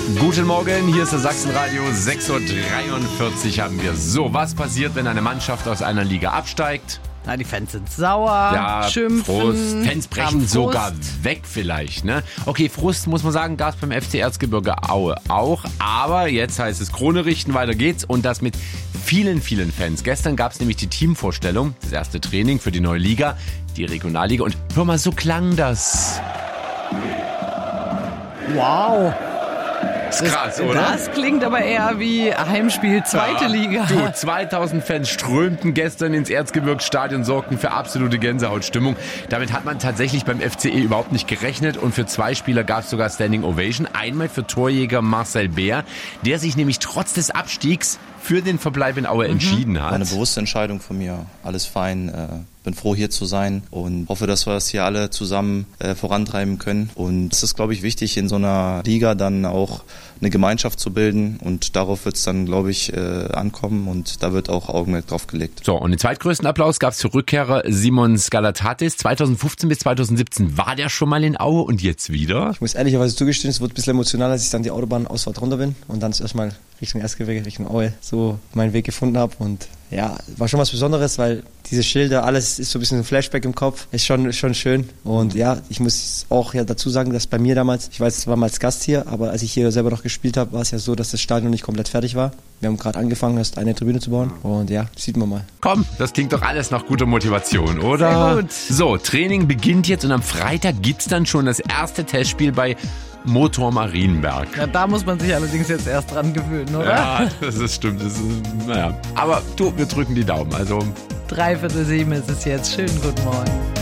Guten Morgen, hier ist der Sachsenradio. 6.43 Uhr haben wir. So, was passiert, wenn eine Mannschaft aus einer Liga absteigt? Na, die Fans sind sauer, schimpfen. Frust. Fans brechen Frust. sogar weg vielleicht, ne? Okay, Frust, muss man sagen, gab es beim FC Erzgebirge Aue auch. Aber jetzt heißt es Krone richten, weiter geht's. Und das mit vielen, vielen Fans. Gestern gab es nämlich die Teamvorstellung, das erste Training für die neue Liga, die Regionalliga. Und hör mal, so klang das. Wow. Ist krass, oder? Das klingt aber eher wie Heimspiel, zweite Liga. Du, 2000 Fans strömten gestern ins Erzgebirgsstadion, sorgten für absolute Gänsehautstimmung. Damit hat man tatsächlich beim FCE überhaupt nicht gerechnet und für 2 Spieler gab es sogar Standing Ovation. Einmal für Torjäger Marcel Beer, der sich nämlich trotz des Abstiegs für den Verbleib in Aue entschieden hat. War eine bewusste Entscheidung von mir. Alles fein. Bin froh, hier zu sein und hoffe, dass wir das hier alle zusammen vorantreiben können. Und es ist, glaube ich, wichtig, in so einer Liga dann auch eine Gemeinschaft zu bilden. Und darauf wird es dann, glaube ich, ankommen. Und da wird auch Augenmerk drauf gelegt. So, und den zweitgrößten Applaus gab es für Rückkehrer Simon Skalatatis. 2015 bis 2017 war der schon mal in Aue und jetzt wieder. Ich muss ehrlicherweise zugestehen, es wurde ein bisschen emotional, als ich dann die Autobahnausfahrt runter bin und dann erstmal Richtung Erzgebirge, Richtung Aue so meinen Weg gefunden habe. Und ja, war schon was Besonderes, weil diese Schilder, alles ist so ein bisschen ein Flashback im Kopf, ist schon schön. Und ja, ich muss auch ja dazu sagen, dass bei mir damals, ich weiß, es war mal als Gast hier, aber als ich hier selber noch gespielt habe, war es ja so, dass das Stadion nicht komplett fertig war. Wir haben gerade angefangen, erst eine Tribüne zu bauen und ja, sieht man mal. Komm, das klingt doch alles nach guter Motivation, oder? Sehr gut. So, Training beginnt jetzt und am Freitag gibt's dann schon das erste Testspiel bei Motor Marienberg. Ja, da muss man sich allerdings jetzt erst dran gewöhnen, oder? Ja, das stimmt. Naja. Aber du, wir drücken die Daumen. Also 6:45 ist es jetzt. Schönen guten Morgen.